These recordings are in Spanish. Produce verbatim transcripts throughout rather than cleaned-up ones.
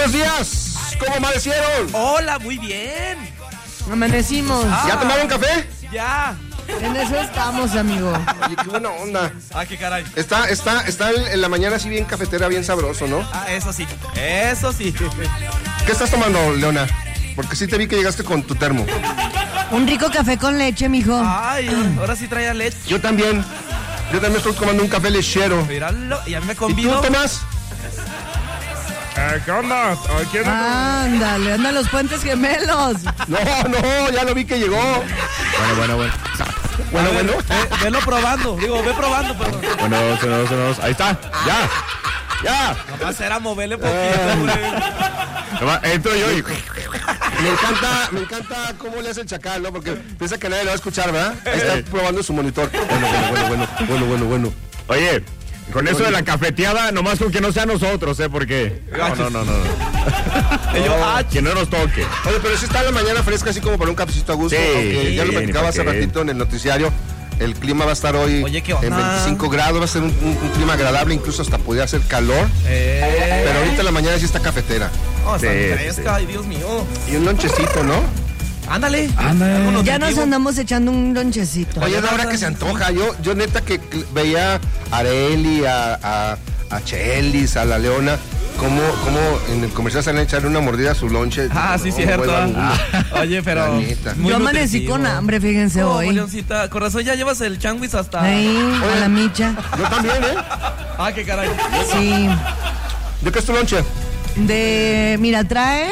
buenos días. ¿Cómo amanecieron? Hola, muy bien. Amanecimos. Ah. ¿Ya tomaron café? Ya. En eso estamos, amigo. Oye, qué buena onda. Ah, qué caray. Está, está, está en la mañana así bien cafetera, bien sabroso, ¿no? Ah, eso sí. Eso sí. ¿Qué estás tomando, Leona? Porque sí te vi que llegaste con tu termo. Un rico café con leche, mijo. Ay, ahora sí traía leche. Yo también. Yo también estoy tomando un café lechero. Míralo, y a mí me ¿Y convido. tú, Tomás? Eh, ¿Qué onda? ¿Quién Ándale, andan los puentes gemelos. No, no, ya lo vi que llegó. Bueno, bueno, bueno. Bueno, A ver, bueno. Ve, velo probando. Digo, ve probando, perdón. Bueno, dos, uno, dos, uno, dos. Ahí está. Ya. Ya. Nomás era moverle poquito, güey. Nomás entro yo y... Me encanta, me encanta cómo le hace el chacal, ¿no? Porque piensa que nadie lo va a escuchar, ¿verdad? Ahí está probando su monitor. Bueno, bueno, bueno, bueno, bueno, bueno, bueno. Oye, con eso de la cafeteada, nomás con que no sea nosotros, ¿eh? Porque... No, no, no, no. no. Y yo, ah, Que no nos toque. Oye, pero sí está la mañana fresca, así como para un cafecito a gusto. Sí, aunque ya lo sí, platicaba hace ¿para qué? ratito en el noticiario. El clima va a estar hoy Oye, ¿qué onda? en veinticinco grados, va a ser un, un- un clima agradable, incluso hasta podría hacer calor. eh. Pero ahorita en la mañana sí está cafetera. Oh, está Sí, fresca, ay, Dios mío. Y un lonchecito, ¿no? Ándale. Ándale. Algo Ya nos nutritivo. andamos echando un lonchecito. Oye, es la hora que se antoja. Yo, yo neta que cl- veía a Areli, a, a, a Chelis, a la Leona, cómo, cómo en el comercial salen a echarle una mordida a su lonche. Ah, sí, No, cierto. vuelvo a ninguna. Oye, pero. La neta. muy Yo amanecí nutritivo. con hambre, fíjense Oh, hoy. Leoncita, con razón ya llevas el changuis hasta. Ahí, a la micha. Yo también, ¿eh? Ah, qué caray. Sí. ¿De qué es tu lonche? De, mira, trae.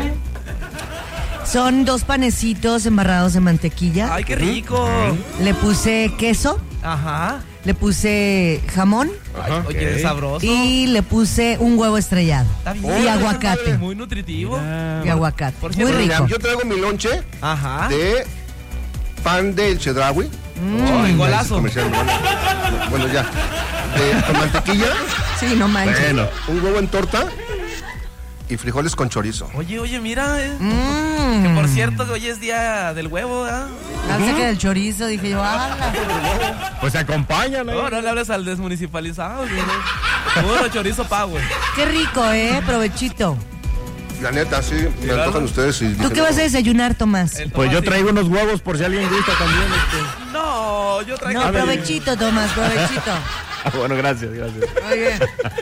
Son dos panecitos embarrados de mantequilla. Ay, qué rico. Le puse queso, Ajá. le puse jamón Ajá. Oye, es sabroso. y le puse un huevo estrellado. Está bien. Y aguacate. Muy nutritivo. Y aguacate. Por Muy cierto, Mira, rico. yo traigo mi lonche Ajá. de pan del chedraui. Oh, igualazo. Comercial, no, no, bueno, ya. De, con mantequilla, Sí, no manches. Bueno. un huevo en torta y frijoles con chorizo. Oye, oye, mira. eh. Mmm. Que por cierto, que hoy es día del huevo, ¿ah? Pensé que del chorizo, dije yo, ¡ala! Pues se acompañan, ¿eh? No, no le hables al desmunicipalizado, güey. Puro chorizo pa, güey. Qué rico, ¿eh? Provechito. La neta, sí, me Claro. antojan ustedes. Y ¿Tú dije, qué vas a no. desayunar, Tomás? El Pues yo Tomás, traigo unos huevos por si alguien gusta también. Este. No, yo traigo. No, provechito, Tomás, provechito. Ah, bueno, gracias, gracias. Oye,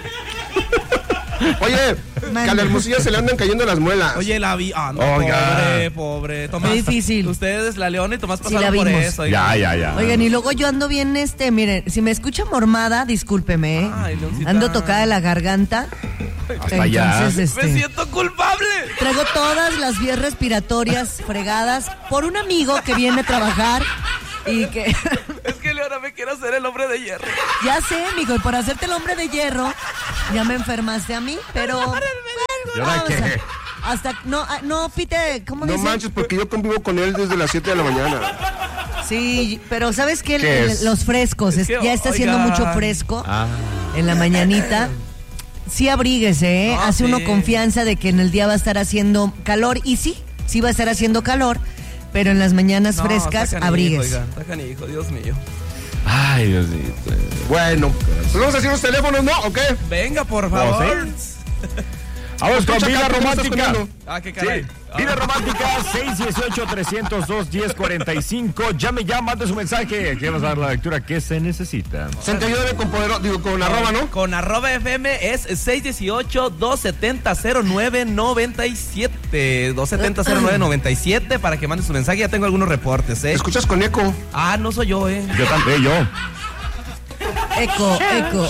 Oye, que a la Hermosilla se le andan cayendo las muelas. Oye, la vi. Ah, no, Oiga. pobre, pobre. Tomás. Muy difícil. Ustedes, la Leona y Tomás Sí, pasaron la por vimos. eso. Ya, ya, ya. oigan, y luego yo ando bien, este, miren, si me escucha mormada, discúlpeme, ¿eh? Ay, Leoncita. Ando tocada de la garganta. Hasta allá. Entonces, Me este, siento culpable. traigo todas las vías respiratorias fregadas por un amigo que viene a trabajar y que... Es que Leona me quiere hacer el hombre de hierro. Ya sé, mijo, y por hacerte el hombre de hierro, ya me enfermaste a mí, pero... ¿Y ahora vamos qué? a- hasta, no, ah, no, Pite, ¿cómo No dice? manches, porque yo convivo con él desde las siete de la mañana. Sí, pero ¿sabes qué? ¿Qué El- es? Los frescos, Es es- que, ya está haciendo oigan. mucho fresco Ah. en la mañanita. Sí, abríguese, ¿eh? Ah, Hace sí. uno confianza de que en el día va a estar haciendo calor, y sí, sí va a estar haciendo calor, pero en las mañanas No, frescas, está canijo, abríguese. oigan, está canijo, Dios mío. Ay, Dios mío. Bueno, pues vamos a decir los teléfonos, ¿no? ¿O qué? Venga, por favor. Vamos con Escucha vida acá, ¿tú qué estás romántica. comiendo? Ah, qué Sí, caray. vida romántica seis uno ocho, tres cero dos, uno cero cuatro cinco. Llame ya, mande su mensaje. Aquí vamos a dar la lectura que se necesita. sesenta y nueve con poder, digo, con arroba, ¿no? Con arroba F M es seis uno ocho, dos siete cero, cero nueve nueve siete. dos siete cero, cero nueve nueve siete para que mande su mensaje. Ya tengo algunos reportes, ¿Te ¿eh? escuchas con eco? Ah, no soy yo, ¿eh? Yo también, yo. Eco, eco.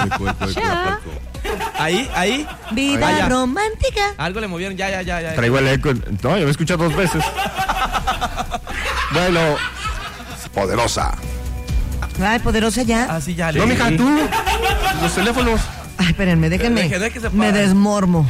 Ahí, ahí. Vida Vaya. romántica. Algo le movieron. Ya, ya, ya, ya. Traigo el eco. No, yo me he escuchado dos veces. Bueno, poderosa. Ay, poderosa ya. Así ya le No, mija, tú. Los teléfonos. Ay, espérenme, déjenme. Deje- déjese Me para. desmormo.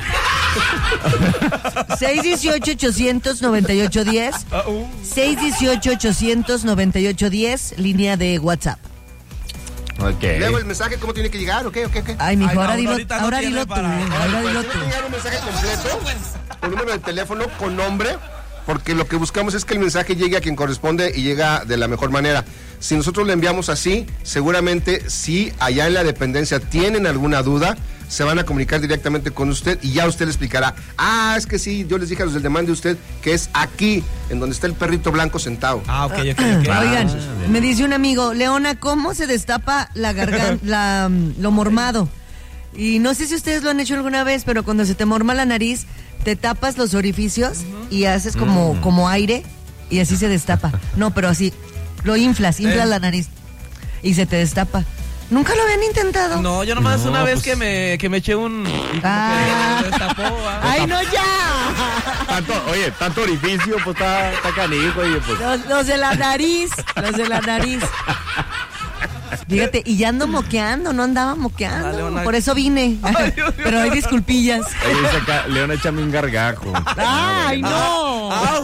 seis uno ocho, ocho nueve ocho, uno cero. Ah, uh. seis uno ocho, ocho nueve ocho, uno cero, línea de WhatsApp. Ok. Leo el mensaje, ¿cómo tiene que llegar? ¿O qué, o qué, o qué? Ay, mijo, Ay, no, ahora dilo, ahorita no ahora tiene dilo tú. para- Ahora dilo Tiene tú. que llegar un mensaje completo, con número de teléfono, con nombre, porque lo que buscamos es que el mensaje llegue a quien corresponde y llega de la mejor manera. Si nosotros le enviamos así, seguramente si allá en la dependencia tienen alguna duda, se van a comunicar directamente con usted y ya usted le explicará. Ah, es que sí, yo les dije a los del demande usted que es aquí, en donde está el perrito blanco sentado. Ah, ok, ok, ok. Oigan, Ah, me dice un amigo, Leona, ¿cómo se destapa la garganta, la, lo mormado? Y no sé si ustedes lo han hecho alguna vez, pero cuando se te morma la nariz, te tapas los orificios uh-huh. y haces como, uh-huh. como aire y así se destapa. No, pero así, lo inflas, inflas eh. la nariz y se te destapa. ¿Nunca lo habían intentado? No, yo nomás no, una vez pues... que me que me eché un... Ah. Que destapó, ¿ah? ¡Ay, no, ya! Tanto, oye, tanto orificio, pues está, está canijo, oye, pues. Los, los de la nariz, los de la nariz. Fíjate, y ya ando moqueando, no andaba moqueando. Ah, Leona... Por eso vine. Ay, Dios, pero hay disculpillas. Ahí dice acá, Leona, échame un gargajo. ¡Ay, no! Ah,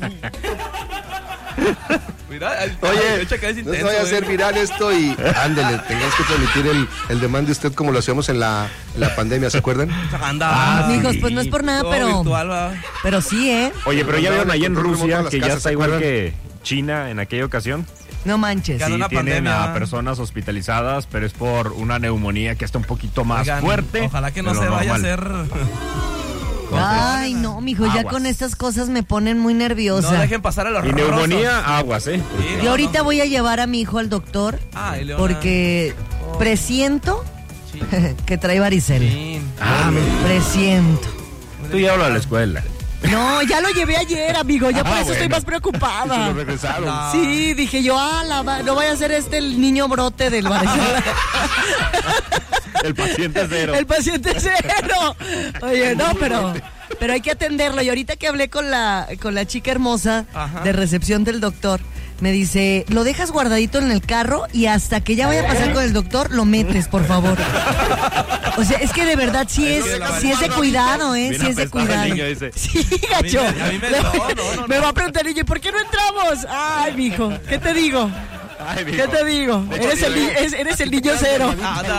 Mira, oye, no se vaya a hacer viral esto y ándele, tengamos que transmitir el, el demande usted como lo hacíamos en la, en la pandemia, ¿se acuerdan? Anda, ah, mijos, pues no es por nada, pero virtual, pero sí, ¿eh? Oye, pero ya vieron ahí en Rusia que ya está igual que China en aquella ocasión. No manches. Sí, tienen pandemia. A personas hospitalizadas, pero es por una neumonía que está un poquito más Oigan, fuerte. Ojalá que no se vaya normal. a hacer... Ay, no, mijo, aguas. Ya con estas cosas me ponen muy nerviosa. No dejen pasar a los Y neumonía, aguas, ¿eh? Sí, Yo no, ahorita no. voy a llevar a mi hijo al doctor Ay, porque oh. presiento sí. que trae varicela. Sí. Ah, presiento. Tú ya hablas a la escuela. No, ya lo llevé ayer, amigo, ya ah, por eso bueno. estoy más preocupada. ¿Se lo regresaron? No. Sí, dije yo, ah, la, no vaya a ser este el niño brote del varicela. El paciente cero. El paciente cero. Oye, no, pero, pero hay que atenderlo. Y ahorita que hablé con la, con la chica hermosa Ajá. de recepción del doctor, me dice, lo dejas guardadito en el carro y hasta que ya vaya a pasar con el doctor, lo metes, por favor. O sea, es que de verdad sí es, sí es de cuidado, ¿eh? Sí es de cuidado. Sí, gacho. A mí me, a mí me, no, no, no, me va a preguntar, niño, ¿por qué no entramos? Ay, mijo, ¿qué te digo? Ay, ¿Qué te digo? Eres el, eres, eres el niño cero.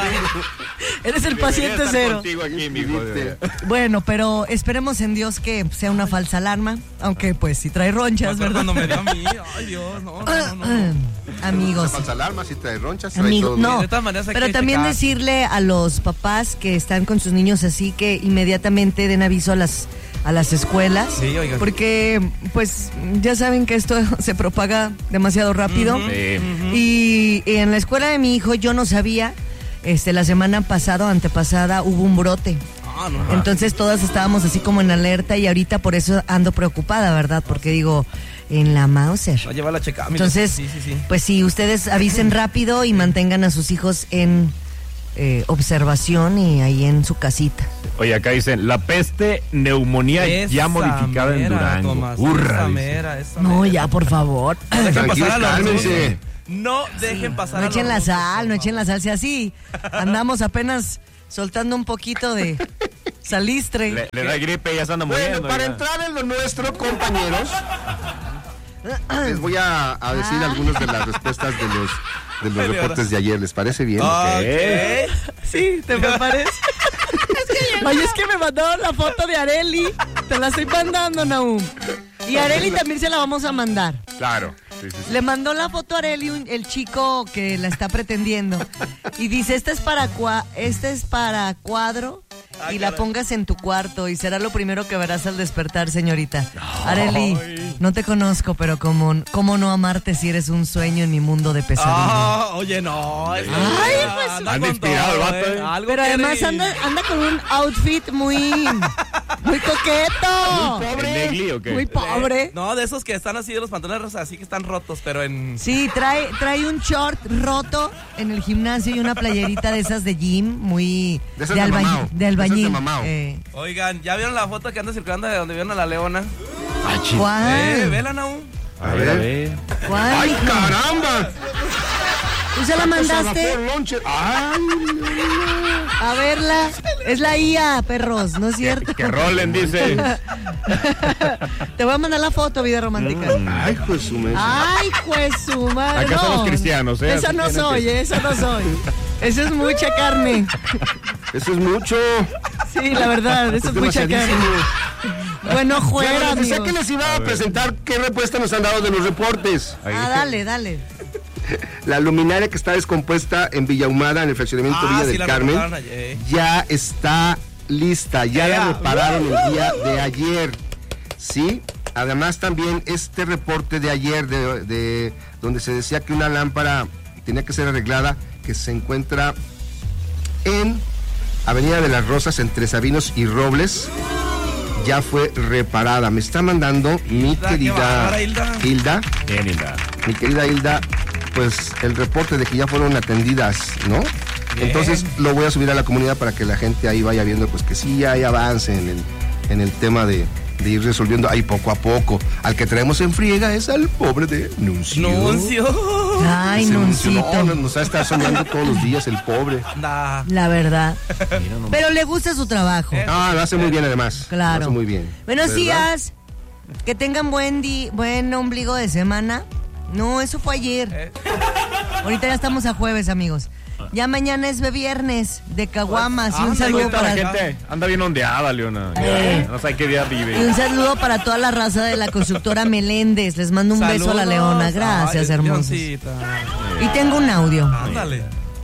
Eres el paciente cero. Aquí, mijo, bueno, pero esperemos en Dios que sea una falsa alarma, aunque pues si trae ronchas, ¿verdad? No me da a mí. Ay, Dios, no, no, no. no. Amigos. Una falsa alarma, si trae ronchas, trae Amigo, todo no, bien. pero también checar. decirle a los papás que están con sus niños así que inmediatamente den aviso a las a las escuelas, sí, porque pues ya saben que esto se propaga demasiado rápido. Uh-huh. Sí. Uh-huh. y, y en la escuela de mi hijo yo no sabía, este la semana pasada o antepasada hubo un brote. Ah, no, Entonces todas estábamos así como en alerta y ahorita por eso ando preocupada, ¿verdad? Porque digo, en la Mauser. No, lleva la checa. Entonces, sí, sí, sí. pues sí, ustedes avisen rápido y mantengan a sus hijos en eh, observación y ahí en su casita. Oye, acá dicen, la peste, neumonía esa ya modificada mera, en Durango. Tomás, Urra, esa mera, esa no, mera. ya, por favor. No dejen pasar a los cálmense. No dejen pasar no a echen los la sal, no echen la sal. Si así andamos apenas soltando un poquito de salistre. Le, le da gripe y ya se anda bueno, muriendo. Para ya. entrar en lo nuestro, compañeros, les voy a, a decir Ah. algunas de las respuestas de los de los reportes de ayer. ¿Les parece bien? Okay. Sí, ¿te me parece? Oye, es que me mandaron la foto de Areli. Te la estoy mandando, Nahum. Y a Areli también se la vamos a mandar. Claro. Sí, sí, sí. Le mandó la foto a Areli un- el chico que la está pretendiendo. Y dice, esta es para cua- esta es para cuadro Ah, y la caray. pongas en tu cuarto y será lo primero que verás al despertar, señorita. Areli, no te conozco, pero cómo, cómo no amarte si eres un sueño en mi mundo de pesadilla. Ah, oye, no. Es Ay, pues, anda anda con inspirado el todo, vato, ¿eh? Algo Pero quiere además ir. anda, anda con un outfit muy, muy coqueto. ¿El negli o qué? Muy pobre. No, de esos que están así de los pantalones así que están rotos, pero en... Sí, trae, trae un short roto en el gimnasio y una playerita de esas de gym, muy De esas de albañil. mamao. De De albañil. esas de mamao. Eh, Oigan, ¿ya vieron la foto que anda circulando de donde vieron a la leona? Ah, chido. ¿Cuál? Eh, vela, Naú. A ver, a ver. ¿Cuál? ¡Ay, hijo? caramba! ¿Tú se la mandaste? ¡Ay! A verla. Es la I A, perros, ¿no es cierto? Que rolen, dice. Te voy a mandar la foto, vida romántica. ¡Ay, pues su mesa! Ay, pues su madre. Acá no. somos cristianos, ¿eh? Esa no Así tienen soy, que- eh, esa no soy. Eso es mucha carne. Eso es mucho. Sí, la verdad, eso es, mucha carne. demasiadísimo. Bueno, fuera, Bueno, les decía amigos. que les iba a presentar qué respuesta nos han dado de los reportes. Ahí Ah, dice, dale, dale. La luminaria que está descompuesta en Villa Ahumada, en el fraccionamiento Ah, Villa sí, del la Carmen, repararon ayer. ya está lista, ya Ya. la repararon el día de ayer, ¿sí? Además también este reporte de ayer, de, de donde se decía que una lámpara tenía que ser arreglada, que se encuentra en Avenida de las Rosas, entre Sabinos y Robles, ya fue reparada. Me está mandando mi Hilda, qué querida bárbara, Hilda. Hilda, Bien, Hilda. mi querida Hilda, pues el reporte de que ya fueron atendidas, ¿no? Bien. Entonces lo voy a subir a la comunidad para que la gente ahí vaya viendo pues que sí hay avance en el, en el tema de, de ir resolviendo ahí poco a poco. Al que traemos en friega es al pobre de Nuncio. Nuncio. Ay, Ese Nuncio, Nuncito. no, nos va a estar soñando todos los días el pobre. Anda. La verdad. Mira nomás. Pero le gusta su trabajo. Eh. Ah, lo hace muy bien además. Claro. Lo hace muy bien. Buenos ¿Verdad? días. Que tengan buen di buen ombligo de semana. No, eso fue ayer. Eh. Ahorita ya estamos a jueves, amigos. Ya mañana es viernes de caguamas. Y un Anda, saludo ahorita para La gente anda bien ondeada, Leona. Eh. No sé qué día y vive. un saludo para toda la raza de la constructora Meléndez. Les mando un beso a la Saludos. Leona. Gracias, Ay, hermosos. Leoncita. Y tengo un audio. Ándale.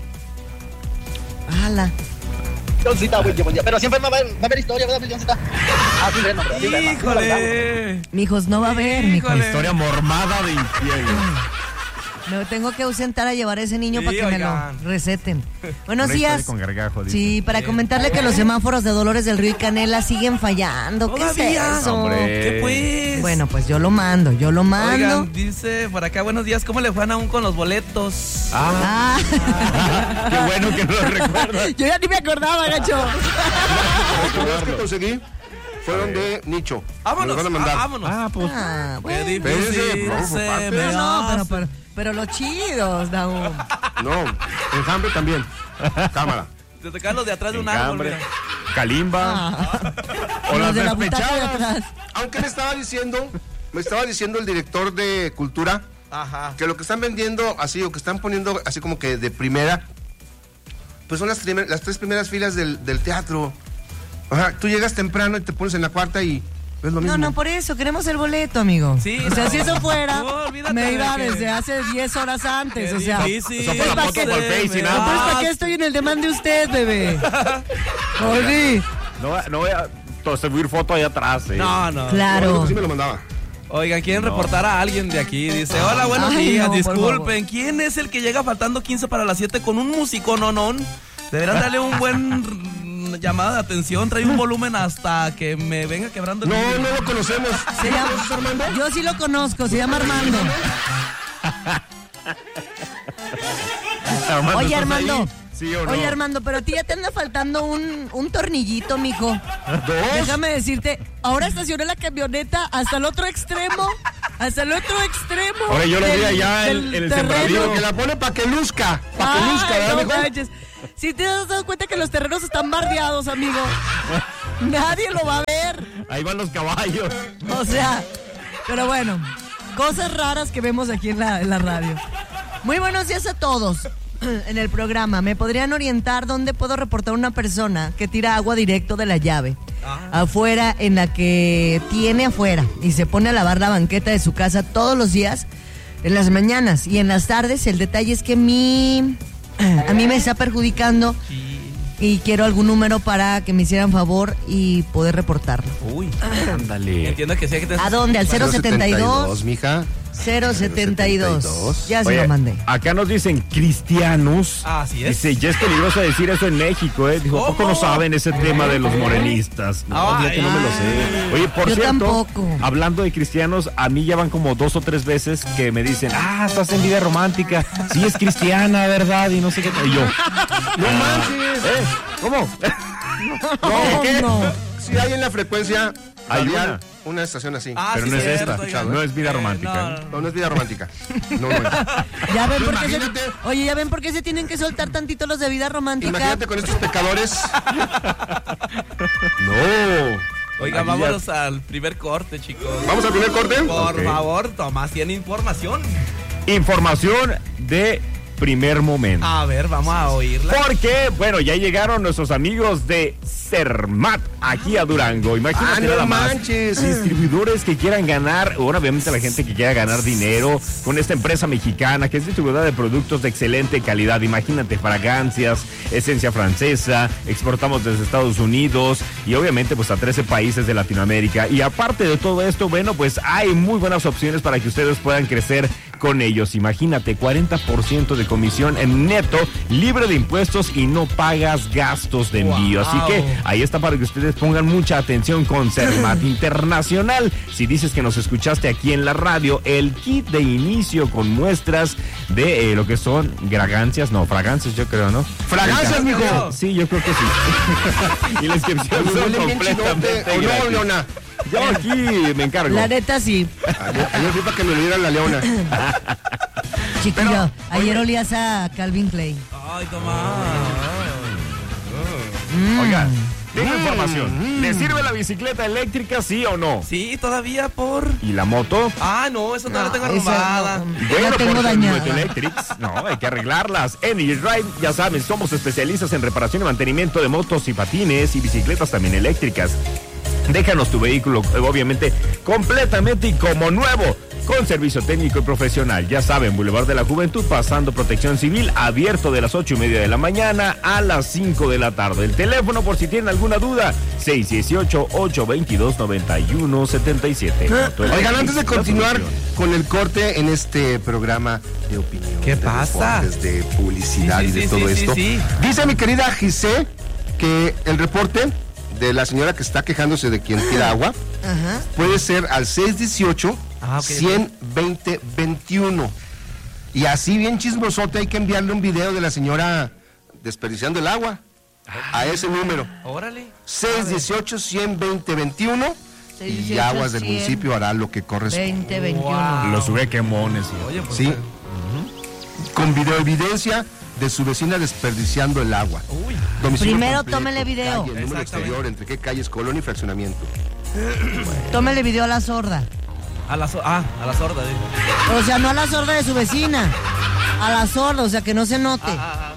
Ala. Leoncita, buen día, buen día. Pero siempre va a haber, va a haber historia, ¿verdad, Leoncita? Ah, sí, bueno, pero sí, bueno. Híjole. Mijos, no va a haber, mijos. Híjole. Historia mormada de infierno. Me tengo que ausentar a llevar a ese niño Sí, para que me oigan. lo receten. Buenos Una historia días. con gargajo, dice. Sí, para comentarle que los semáforos de Dolores del Río y Canela siguen fallando. ¿Qué es ¿Todavía? eso? Hombre. ¿Qué pues? Bueno, pues yo lo mando, yo lo mando. Oigan, dice por acá, buenos días, ¿cómo le fue aún con los boletos? Ah, Ah, qué bueno que no lo recuerdas. yo ya ni me acordaba, gacho. Los que conseguí fueron de Nicho. Vámonos, Me los van a mandar. ah, vámonos. Ah, pues. Ah, Qué bueno. difícil Espérese, por se parte. me Pero no, pero, hace. pero, pero los chidos, Daúl. No, enjambre también. Cámara. Te tocaban los de atrás de un Enjambre, árbol, mira. Kalimba. Ah. O Los las de la butaca de despechadas. atrás. Aunque me estaba diciendo, me estaba diciendo el director de Cultura Ajá. que lo que están vendiendo así o que están poniendo así como que de primera, pues son las, primer- las tres primeras filas del, del teatro. Ajá, tú llegas temprano y te pones en la cuarta y es lo mismo. No, no, por eso, queremos el boleto, amigo. Sí, o sea, no. si eso fuera, No, olvídate me de iba que- desde hace diez horas antes, Qué o sea. difícil. o sea, por la ¿para foto qué? por Face y nada. Entonces, Ah, ¿para qué estoy en el demand de usted, bebé? Oli. No, no voy a to- subir foto allá atrás. Eh. No, no. No, Claro. sí me lo mandaba. Oigan, quieren reportar a alguien de aquí. Dice, hola, buenos Ay, días, no, por disculpen. ¿Quién es el que llega faltando quince para las siete con un músico nonón? Deberán darle un buen llamada de atención. Trae un volumen hasta que me venga quebrando el No, vidrio. no lo conocemos. Se llama, yo sí lo conozco, se llama Armando. Armando, Oye, ¿estás Armando. ahí? ¿Sí o no? Oye, Armando, pero a ti ya te anda faltando un, un tornillito, mijo. Dos. Déjame decirte, ahora estacioné la camioneta hasta el otro extremo. Hasta el otro extremo. Ahora yo lo vi del- allá en- del en el terreno. sembradío. Que la pone para que luzca. Para que Ay, luzca, ¿verdad, no mijo? manches. Si te has dado cuenta que los terrenos están bardeados, amigo. Nadie lo va a ver. Ahí van los caballos. O sea, pero bueno, cosas raras que vemos aquí en la, en la radio. Muy buenos días a todos. En el programa, ¿me podrían orientar dónde puedo reportar una persona que tira agua directo de la llave? Ah. Afuera, en la que tiene afuera y se pone a lavar la banqueta de su casa todos los días, en las mañanas y en las tardes. El detalle es que mi, a mí me está perjudicando y quiero algún número para que me hicieran favor y poder reportarlo. Uy, Ándale. entiendo que sí hay que tener... ¿A dónde? Al cero setenta y dos, mija. cero setenta y dos. Ya se Oye, lo mandé. acá nos dicen cristianos. Así es. Dice, ya es peligroso decir eso en México, ¿eh? Dijo, ¿a poco no ¿Cómo? saben ese tema de los morenistas? No, Ay. fíjate, no me lo sé. Oye, por Yo cierto, tampoco. hablando de cristianos, a mí ya van como dos o tres veces que me dicen, ah, estás en vida romántica. Sí, es cristiana, ¿verdad? Y no sé qué. Y yo, no manches. ¿Eh? ¿Cómo? No, ¿qué? no. Si hay en la frecuencia Hay radial, una. una estación así. Ah, Pero sí, no es cierto, esta, oigan. no es vida Eh, romántica, no, ¿eh? no. No, no es vida romántica. No, no es. Ya ven por qué se, Imagínate. oye, ya ven por qué se tienen que soltar tantito los de vida romántica. Imagínate con estos pecadores. No. Oiga, Aquí vámonos al primer corte, chicos. Vamos al primer corte. Por Ok. favor, Tomás, tiene información. Información de primer momento. A ver, vamos a oírla. Porque, bueno, ya llegaron nuestros amigos de Cermat aquí a Durango. Imagínate Ah, no nada más. manches. Distribuidores que quieran ganar, bueno, obviamente la gente que quiera ganar dinero con esta empresa mexicana que es distribuidora de productos de excelente calidad. Imagínate, fragancias, esencia francesa, exportamos desde Estados Unidos y obviamente pues a trece países de Latinoamérica. Y aparte de todo esto, bueno, pues hay muy buenas opciones para que ustedes puedan crecer con ellos. Imagínate, cuarenta por ciento de comisión en neto, libre de impuestos y no pagas gastos de envío. Wow. Así que ahí está para que ustedes pongan mucha atención con Cermat Internacional. Si dices que nos escuchaste aquí en la radio, el kit de inicio con muestras de eh, lo que son fragancias, no, fragancias yo creo, ¿no? ¡Fragancias, mijo! Sí, yo creo que sí. Y la inscripción son Huele bien completamente chinote, ¿o no, gratis. Leona? Yo aquí me encargo. La neta sí. Ayer, ayer fui para que me lo diera la Leona. Chiquillo, Pero, ayer olías a Calvin Klein. Ay, toma. Oigan, tengo información. ¿Le sirve la bicicleta eléctrica, sí o no? Sí, todavía por... ¿Y la moto? Ah, no, eso no, la tengo esa arrumbada. no. Bueno, La tengo por dañada. Moto Electrics, no, hay que arreglarlas. En E-Drive, ya saben, somos especialistas en reparación y mantenimiento de motos y patines y bicicletas también eléctricas. Déjanos tu vehículo, obviamente, completamente y como nuevo, con servicio técnico y profesional. Ya saben, Boulevard de la Juventud, pasando Protección Civil, abierto de las ocho y media de la mañana a las cinco de la tarde. El teléfono, por si tienen alguna duda, seis uno ocho, ocho dos dos, nueve uno siete siete. Oigan, antes de continuar con el corte en este programa de opinión, ¿Qué de pasa? deportes, de publicidad Sí, sí, y de sí, todo sí, esto, sí, sí. dice mi querida Giselle que el reporte de la señora que está quejándose de quien tira agua Ajá. puede ser al seis dieciocho, Ah, ok, cien veinte veintiuno. Y así bien chismosote hay que enviarle un video de la señora desperdiciando el agua a ese número. Órale. seis uno ocho, cien veinte veintiuno seis y dieciocho, Aguas del cien, municipio hará lo que corresponde. veinte veintiuno. Wow. Los sube quemones. Oye, pues... Sí. Con videoevidencia de su vecina desperdiciando el agua. Uy. Domicilio Primero completo, tómele video. calle, número Exactamente. exterior, entre qué calles, colonia y fraccionamiento. Tómele video a la sorda. A la, so- ah, a la sorda. digo. O sea, no a la sorda de su vecina. A la sorda, o sea, que no se note. Ah,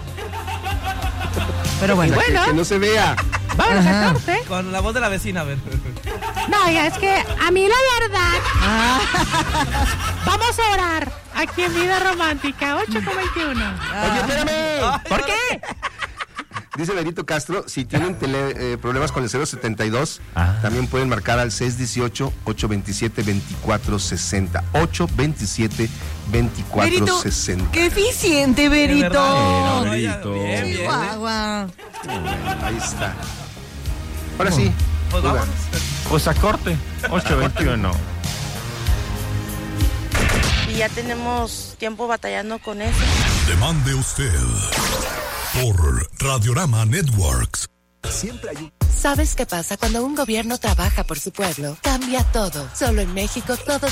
Pero O bueno. sea, que- que, no se vea. Vámonos Ajá. al corte. con la voz de la vecina, a ver. No, ya es que a mí la verdad, Ah, vamos a orar aquí en Vida Romántica, ocho con veintiuno. Oye, espérame. ¿Por qué? Dice Benito Castro, si tienen tele- eh, problemas con el cero setenta y dos, Ah. también pueden marcar al seis uno ocho, ocho dos siete, dos cuatro seis cero. ocho dos siete, dos cuatro Berito, seis cero. qué eficiente, Berito. verdad. Era, Berito. Bien, bien. Chihuahua. Ahí está. Ahora sí. Pues Duda. vámonos. Pues a corte, ocho veintiuno. Y ya tenemos tiempo batallando con eso. Demande usted por Radiorama Networks. ¿Sabes qué pasa cuando un gobierno trabaja por su pueblo? Cambia todo. Solo en México todo